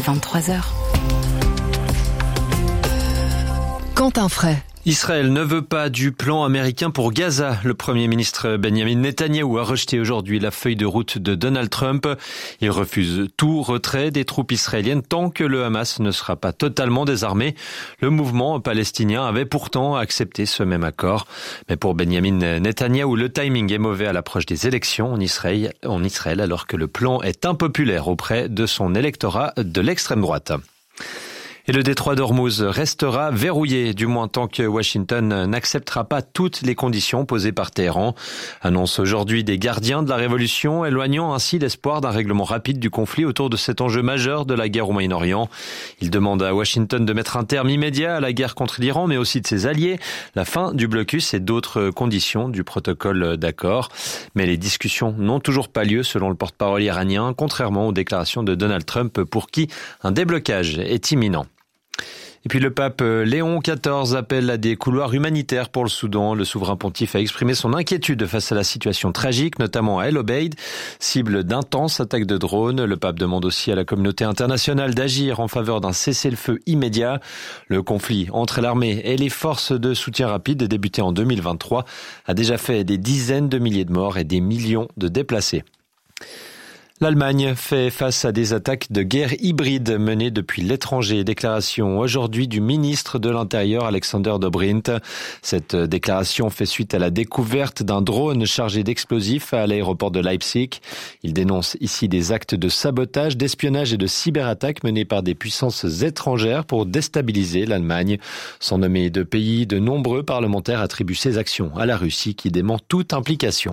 23h. Quentin Fray. Israël ne veut pas du plan américain pour Gaza. Le Premier ministre Benjamin Netanyahou a rejeté aujourd'hui la feuille de route de Donald Trump. Il refuse tout retrait des troupes israéliennes tant que le Hamas ne sera pas totalement désarmé. Le mouvement palestinien avait pourtant accepté ce même accord. Mais pour Benjamin Netanyahou, le timing est mauvais à l'approche des élections en Israël alors que le plan est impopulaire auprès de son électorat de l'extrême droite. Et le détroit d'Ormuz restera verrouillé, du moins tant que Washington n'acceptera pas toutes les conditions posées par Téhéran. Annonce aujourd'hui des gardiens de la révolution, éloignant ainsi l'espoir d'un règlement rapide du conflit autour de cet enjeu majeur de la guerre au Moyen-Orient. Ils demandent à Washington de mettre un terme immédiat à la guerre contre l'Iran, mais aussi de ses alliés, la fin du blocus et d'autres conditions du protocole d'accord. Mais les discussions n'ont toujours pas lieu selon le porte-parole iranien, contrairement aux déclarations de Donald Trump pour qui un déblocage est imminent. Et puis le pape Léon XIV appelle à des couloirs humanitaires pour le Soudan. Le souverain pontife a exprimé son inquiétude face à la situation tragique, notamment à El Obeid, cible d'intenses attaques de drones. Le pape demande aussi à la communauté internationale d'agir en faveur d'un cessez-le-feu immédiat. Le conflit entre l'armée et les forces de soutien rapide, débuté en 2023, a déjà fait des dizaines de milliers de morts et des millions de déplacés. L'Allemagne fait face à des attaques de guerre hybrides menées depuis l'étranger. Déclaration aujourd'hui du ministre de l'Intérieur Alexander Dobrindt. Cette déclaration fait suite à la découverte d'un drone chargé d'explosifs à l'aéroport de Leipzig. Il dénonce ici des actes de sabotage, d'espionnage et de cyberattaques menés par des puissances étrangères pour déstabiliser l'Allemagne. Sans nommer de pays, de nombreux parlementaires attribuent ces actions à la Russie qui dément toute implication.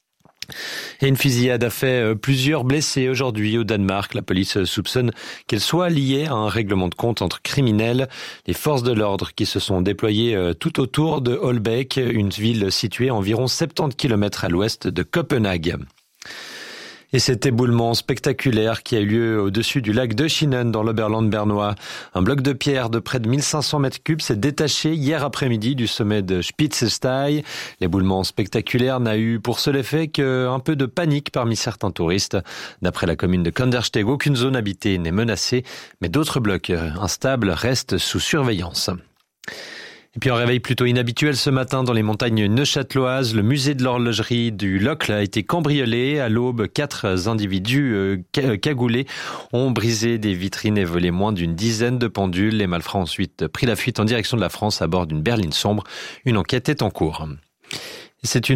Et une fusillade a fait plusieurs blessés aujourd'hui au Danemark. La police soupçonne qu'elle soit liée à un règlement de compte entre criminels. Les forces de l'ordre qui se sont déployées tout autour de Holbæk, une ville située à environ 70 km à l'ouest de Copenhague. Et cet éboulement spectaculaire qui a eu lieu au-dessus du lac de Schinnen dans l'Oberland bernois. Un bloc de pierre de près de 1500 mètres cubes s'est détaché hier après-midi du sommet de Spitzestein. L'éboulement spectaculaire n'a eu pour seul effet qu'un peu de panique parmi certains touristes. D'après la commune de Kandersteg, aucune zone habitée n'est menacée, mais d'autres blocs instables restent sous surveillance. Et puis un réveil plutôt inhabituel ce matin dans les montagnes neuchâteloises. Le musée de l'horlogerie du Locle a été cambriolé. À l'aube, 4 individus cagoulés ont brisé des vitrines et volé moins d'une dizaine de pendules. Les malfrats ont ensuite pris la fuite en direction de la France à bord d'une berline sombre. Une enquête est en cours. C'est une